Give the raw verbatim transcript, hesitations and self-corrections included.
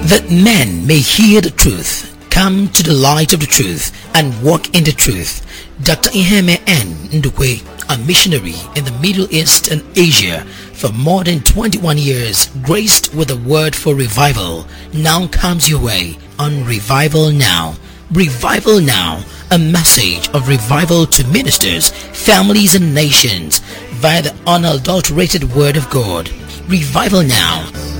that men may hear the truth, come to the light of the truth, and walk in the truth. Doctor Iheme N. Ndukwe, a missionary in the Middle East and Asia for more than twenty-one years, graced with a word for revival, now comes your way on Revival Now. Revival Now, a message of revival to ministers, families and nations via the unadulterated word of God. Revival Now.